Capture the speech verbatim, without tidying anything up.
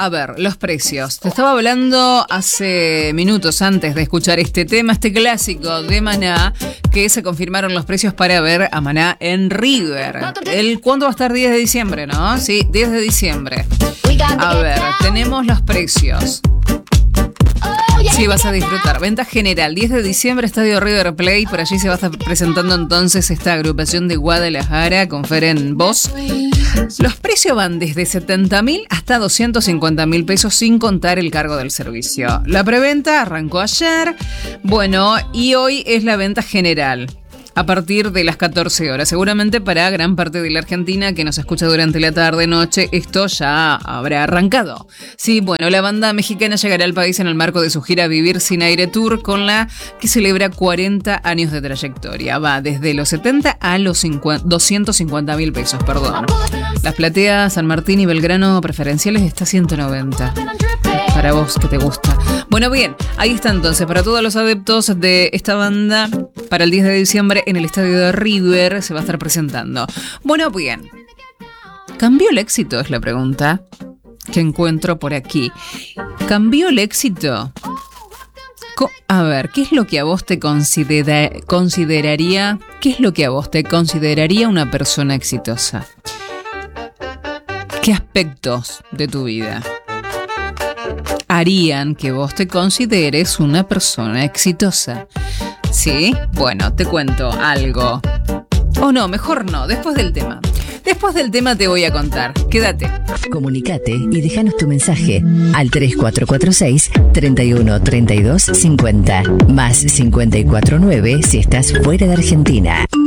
A ver, los precios. Te estaba hablando hace minutos antes de escuchar este tema, este clásico de Maná, que se confirmaron los precios para ver a Maná en River. El, ¿Cuándo va a estar? diez de diciembre, ¿no? Sí, diez de diciembre. A ver, tenemos los precios. Sí, vas a disfrutar. Venta general, diez de diciembre, Estadio River Plate. Por allí se va a estar presentando entonces esta agrupación de Guadalajara con Fer en voz. Los precios van desde setenta mil hasta doscientos cincuenta mil pesos sin contar el cargo del servicio. La preventa arrancó ayer. Bueno, y hoy es la venta general. A partir de las catorce horas, seguramente para gran parte de la Argentina que nos escucha durante la tarde-noche, esto ya habrá arrancado. Sí, bueno, la banda mexicana llegará al país en el marco de su gira Vivir Sin Aire Tour, con la que celebra cuarenta años de trayectoria. Va desde los setenta a los cincuenta, doscientos cincuenta mil pesos, perdón. Las plateas San Martín y Belgrano preferenciales está ciento noventa. Para vos que te gusta. Bueno, bien, ahí está entonces, para todos los adeptos de esta banda, para el diez de diciembre en el estadio de River se va a estar presentando. Bueno, bien. ¿Cambió el éxito? Es la pregunta que encuentro por aquí. ¿Cambió el éxito? A ver, ¿qué es lo que a vos te considera, consideraría, qué es lo que a vos te consideraría una persona exitosa? ¿Qué aspectos de tu vida harían que vos te consideres una persona exitosa? ¿Sí? Bueno, te cuento algo. O no, mejor no, después del tema. Después del tema te voy a contar. Quédate. Comunicate y déjanos tu mensaje al tres cuatro cuatro seis, tres uno tres dos cinco cero más cinco cuatro nueve si estás fuera de Argentina.